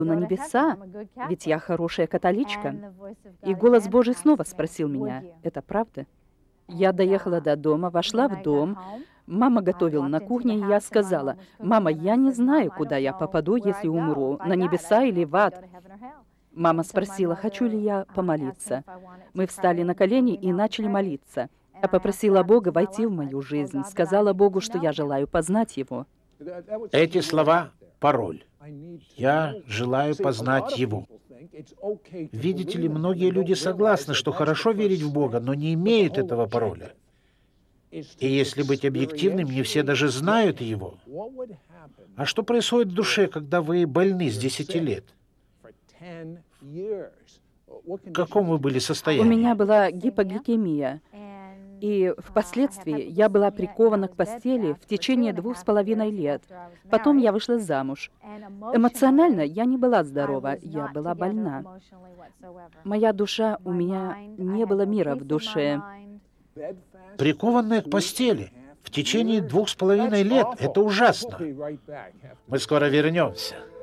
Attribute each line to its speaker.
Speaker 1: на небеса, ведь я хорошая католичка. И голос Божий снова спросил меня, это правда? Я доехала до дома, вошла в дом, мама готовила на кухне, и я сказала, «Мама, я не знаю, куда я попаду, если умру, на небеса или в ад». Мама спросила, хочу ли я помолиться. Мы встали на колени и начали молиться. Я попросила Бога войти в мою жизнь, сказала Богу, что я желаю познать Его.
Speaker 2: Эти слова — пароль. Я желаю познать Его. Видите ли, многие люди согласны, что хорошо верить в Бога, но не имеют этого пароля. И если быть объективным, не все даже знают Его. А что происходит в душе, когда вы больны с 10 лет? В каком вы были
Speaker 1: У
Speaker 2: состоянии?
Speaker 1: меня была гипогликемия, и впоследствии я была прикована к постели в течение 2,5 лет. Потом я вышла замуж. Эмоционально я не была здорова, я была больна. Моя душа, у меня не было мира в душе.
Speaker 2: Прикованная к постели в течение 2,5 лет. Это ужасно. Мы скоро вернемся.